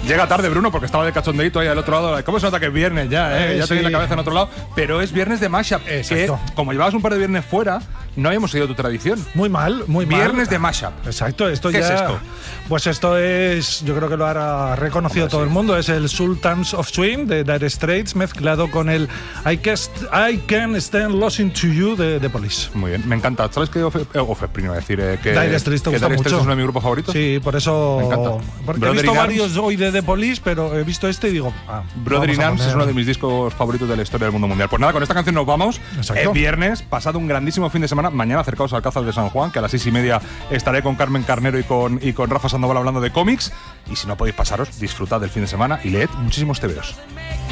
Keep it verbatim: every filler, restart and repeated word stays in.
Llega tarde Bruno porque estaba de cachondeito ahí al otro lado. ¿Cómo se nota que es viernes ya? Eh? Eh, ya sí. tenéis la cabeza en otro lado. Pero es viernes de mashup. Exacto. Que, como llevabas un par de viernes fuera, no habíamos seguido tu tradición. Muy mal, muy mal. Viernes de mashup. Exacto, esto ¿Qué ya. es esto? Pues esto es, yo creo que lo ha reconocido Hombre, todo sí. el mundo. Es el Sultans of Swing de Dire Straits mezclado con el I Can't, I Can't Stand Losing to You de, de Police. Muy bien, me encanta. ¿Sabes qué? Ofe, eh, Offspring, iba a decir eh, que, Dire Straits te que gusta Dire Straits mucho. es uno de mis grupos favoritos. Sí, por eso. Me encanta. Porque Brother he visto in Arms. varios hoy de The Police, pero he visto este y digo. Ah, Brother in vamos a Arms poner- es uno de mis discos favoritos de la historia del mundo mundial. Pues nada, con esta canción nos vamos. Exacto. Eh, viernes, pasado un grandísimo fin de semana. Mañana acercaos al Alcázar de San Juan, que a las seis y media estaré con Carmen Carnero y con, y con Rafa Sandoval hablando de cómics. Y si no podéis pasaros, disfrutad del fin de semana y leed muchísimos tebeos.